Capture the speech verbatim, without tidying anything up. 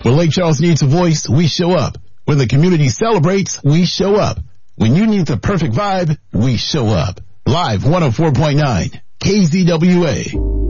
When Lake Charles needs a voice, we show up. When the community celebrates, we show up. When you need the perfect vibe, we show up. Live one oh four point nine K Z W A.